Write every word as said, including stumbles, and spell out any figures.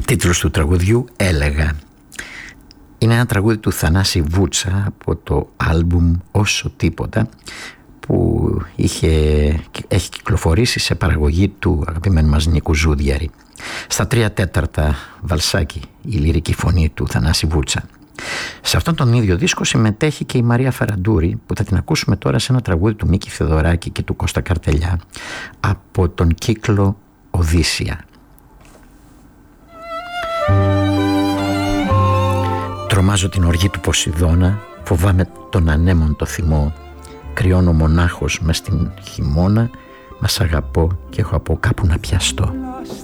Τίτλος του τραγουδιού «Έλεγα». Είναι ένα τραγούδι του Θανάση Βούτσα από το άλμπουμ «Όσο τίποτα» που είχε, έχει κυκλοφορήσει σε παραγωγή του αγαπημένου μας Νίκου Ζούδιαρη. Στα τρία τέταρτα βαλσάκι η λυρική φωνή του Θανάση Βούτσα. Σε αυτόν τον ίδιο δίσκο συμμετέχει και η Μαρία Φεραντούρη, που θα την ακούσουμε τώρα σε ένα τραγούδι του Μίκη Θεοδωράκη και του Κώστα Καρτελιά από τον κύκλο «Οδύσσια». Τρομάζω την οργή του Ποσειδώνα, φοβάμαι τον ανέμον το θυμό, κρυώνω μονάχος μες στην χειμώνα, μα σ' αγαπώ και έχω από κάπου να πιαστώ.